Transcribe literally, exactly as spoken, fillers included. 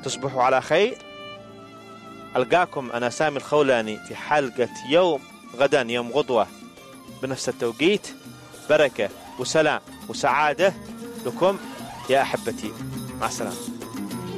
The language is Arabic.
تصبحوا على خير. ألقاكم أنا سامي الخولاني في حلقة يوم غدا يوم غضوة بنفس التوقيت. بركة وسلام وسعادة لكم يا أحبتي، مع السلامة.